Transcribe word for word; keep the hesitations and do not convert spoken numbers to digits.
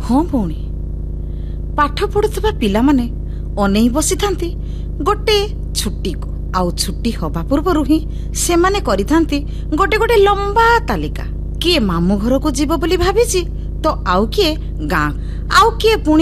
ହଁ ଭଉଣୀ, ପାଠ ପଢୁଥିବା ପିଲାମାନେ ଅନେଇ ବସିଥାନ୍ତି ଗୋଟେ ଛୁଟିକୁ। ଆଉ ଛୁଟି ହବା ପୂର୍ବରୁ ହିଁ ସେମାନେ କରିଥାନ୍ତି ଗୋଟେ ଗୋଟେ ଲମ୍ବା ତାଲିକା। କିଏ ମାମୁଁ ଘରକୁ ଯିବ ବୋଲି ଭାବିଛି ତ ଆଉ କିଏ ଗାଁ, ଆଉ କିଏ ପୁଣି